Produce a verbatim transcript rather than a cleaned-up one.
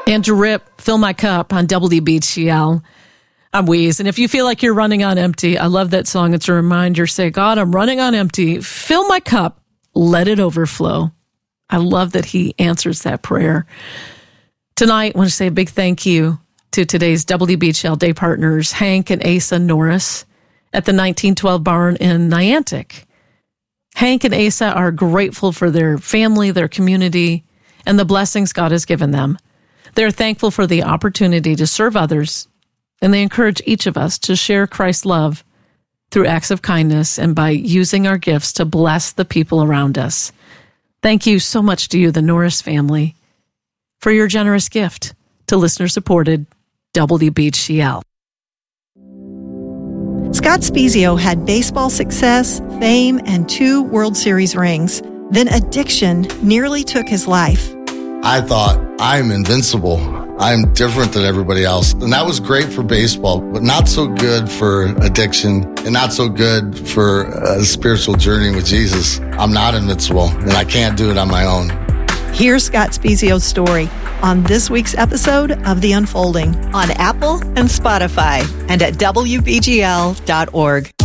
And Drip, Fill My Cup on W B G L. I'm Weeze. And if you feel like you're running on empty, I love that song. It's a reminder. Say, God, I'm running on empty. Fill my cup. Let it overflow. I love that he answers that prayer. Tonight, I want to say a big thank you to today's W B H L Day partners, Hank and Asa Norris at the nineteen twelve Barn in Niantic. Hank and Asa are grateful for their family, their community, and the blessings God has given them. They're thankful for the opportunity to serve others, and they encourage each of us to share Christ's love through acts of kindness and by using our gifts to bless the people around us. Thank you so much to you, the Norris family, for your generous gift to listener-supported W B H C L. Scott Spiezio had baseball success, fame, and two World Series rings. Then addiction nearly took his life. I thought, I'm invincible. I'm different than everybody else. And that was great for baseball, but not so good for addiction and not so good for a spiritual journey with Jesus. I'm not invincible, and I can't do it on my own. Here's Scott Spiezio's story on this week's episode of The Unfolding on Apple and Spotify and at W B G L dot org.